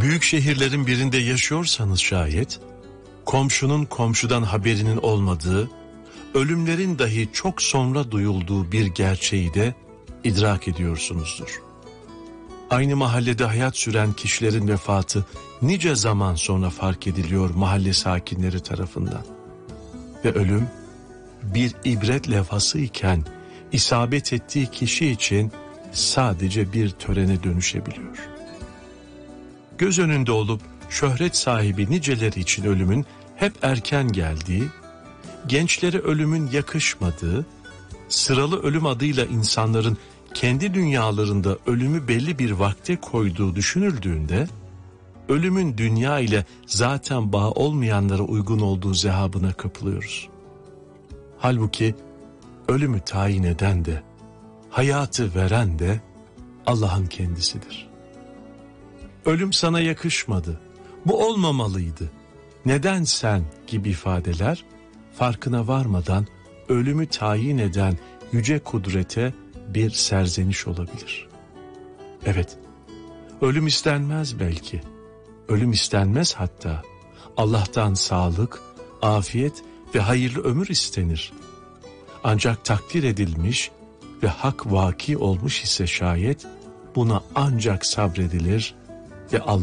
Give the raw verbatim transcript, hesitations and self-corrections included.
Büyük şehirlerin birinde yaşıyorsanız şayet, komşunun komşudan haberinin olmadığı, ölümlerin dahi çok sonra duyulduğu bir gerçeği de idrak ediyorsunuzdur. Aynı mahallede hayat süren kişilerin vefatı nice zaman sonra fark ediliyor mahalle sakinleri tarafından. Ve ölüm bir ibret levhası iken isabet ettiği kişi için sadece bir törene dönüşebiliyor. Göz önünde olup şöhret sahibi niceleri için ölümün hep erken geldiği, gençlere ölümün yakışmadığı, sıralı ölüm adıyla insanların kendi dünyalarında ölümü belli bir vakte koyduğu düşünüldüğünde, ölümün dünya ile zaten bağ olmayanlara uygun olduğu zehabına kapılıyoruz. Halbuki ölümü tayin eden de, hayatı veren de Allah'ın kendisidir. Ölüm sana yakışmadı, bu olmamalıydı, neden sen gibi ifadeler, farkına varmadan ölümü tayin eden yüce kudrete bir serzeniş olabilir. Evet, ölüm istenmez belki, ölüm istenmez hatta, Allah'tan sağlık, afiyet ve hayırlı ömür istenir. Ancak takdir edilmiş ve hak vaki olmuş ise şayet, buna ancak sabredilir ve Allah